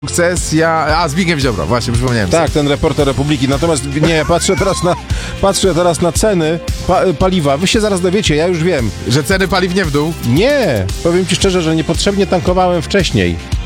Sukcesja... Zbigniew Ziobro, właśnie, przypomniałem Tak, ten reporter Republiki. Natomiast nie, patrzę teraz na ceny paliwa. Wy się zaraz dowiecie, ja już wiem. Że ceny paliw nie w dół? Nie, powiem ci szczerze, że niepotrzebnie tankowałem wcześniej.